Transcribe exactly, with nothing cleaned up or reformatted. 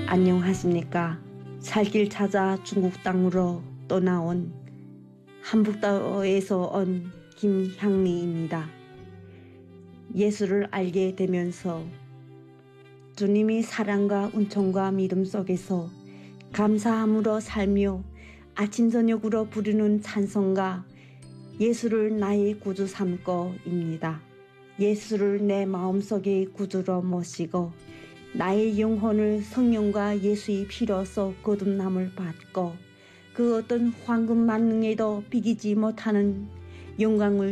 안녕하십니까. 살길 찾아 중국 땅으로 떠나온 한북도에서 온 김향리입니다. 예수를 알게 되면서 주님이 사랑과 은총과 믿음 속에서 감사함으로 살며 아침 저녁으로 부르는 찬송가 예수를 나의 구주 삼고입니다. 예수를 내 마음속의 구주로 모시고 나의 영혼을 성령과 예수의 피로써 거듭남을 받고 그 어떤 황금 만능에도 비기지 못하는 영광을